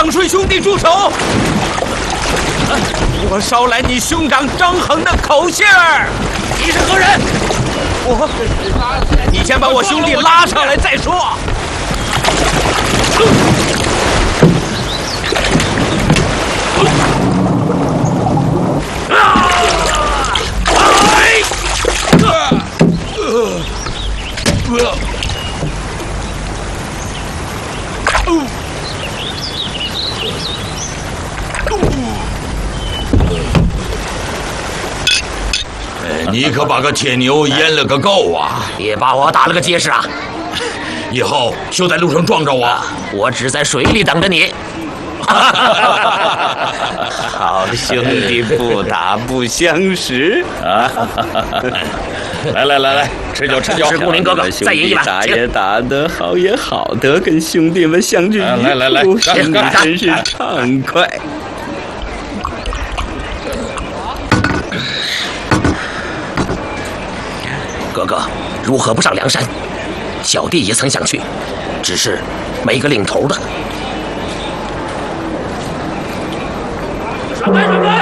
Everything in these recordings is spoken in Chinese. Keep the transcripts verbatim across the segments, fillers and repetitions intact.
长顺兄弟住手！我捎来你兄长张衡的口信儿。你是何人？我，你先把我兄弟拉上来再说。 你可把个铁牛阉了个够啊！ 也把我打了个结实啊！ 以后休在路上撞着我， 啊、我只在水里等着你。 好兄弟，不打不相识啊！ 来来来来，吃酒吃酒！ 石公林哥哥，再饮一碗。 打也打得，好也好得，跟兄弟们相聚一处， 来来来， 心里真是畅快。 哥哥，如何不上梁山？小弟也曾想去，只是没个领头的。闪开！闪开！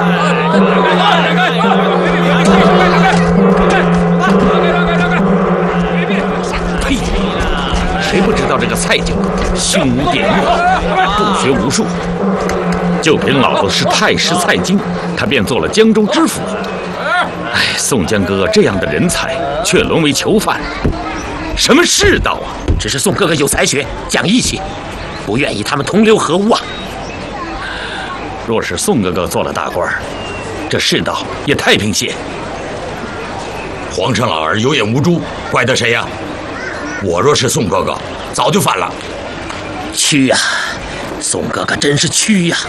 呸！谁不知道这个蔡九胸无点墨，不学无术，就凭老子是太师蔡京，他便做了江州知府。哎，宋江哥哥这样的人才，却沦为囚犯，什么世道啊！ 只是宋哥哥有才学，讲义气，不愿意他们同流合污啊。 若是宋哥哥做了大官，这世道也太平些。 皇上老儿有眼无珠，怪得谁呀？我若是宋哥哥，早就反了。 屈呀，宋哥哥真是屈呀！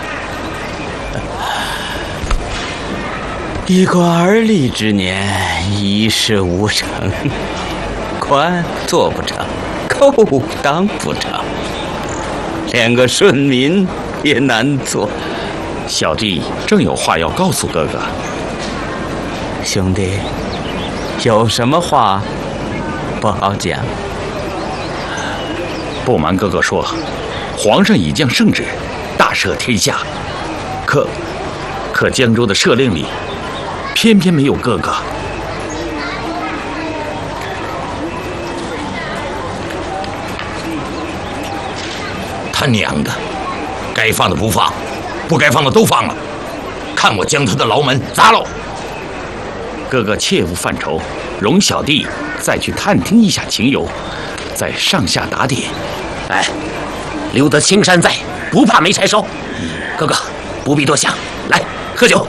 已过而立之年，一事无成，官做不成，寇当不成，连个顺民也难做。 小弟正有话要告诉哥哥。 兄弟，有什么话不好讲？ 不瞒哥哥说，皇上已降圣旨，大赦天下。可，可江州的赦令里，偏偏没有哥哥。 他娘的，该放的不放，不该放的都放了，看我将他的牢门砸喽！ 哥哥切勿犯愁，容小弟再去探听一下情由，再上下打点。 哎，留得青山在，不怕没柴烧。哥哥不必多想，来喝酒。